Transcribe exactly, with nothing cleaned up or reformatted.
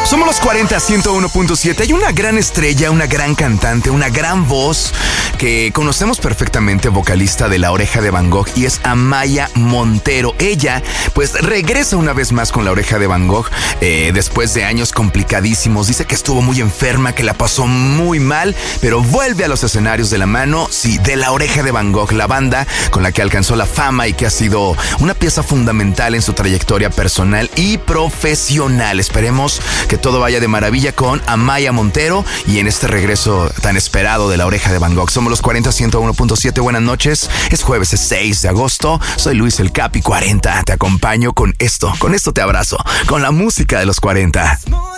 Somos los cuarenta, ciento uno punto siete. Hay una gran estrella, una gran cantante, una gran voz que conocemos perfectamente, vocalista de La Oreja de Van Gogh, y es Amaya Montero. Ella, pues, regresa una vez más con La Oreja de Van Gogh eh, después de años complicadísimos. Dice que estuvo muy enferma, que la pasó muy mal, pero vuelve a los escenarios de la mano, sí, de La Oreja de Van Gogh, la banda con la que alcanzó la fama y que ha sido una pieza fundamental en su trayectoria personal y profesional. Esperemos que todo vaya de maravilla con Amaya Montero y en este regreso tan esperado de La Oreja de Van Gogh. Somos los cuarenta, ciento uno punto siete. Buenas noches. Es jueves, es seis de agosto. Soy Luis el Capi cuarenta. Te acompaño con esto. Con esto te abrazo. Con la música de los cuarenta.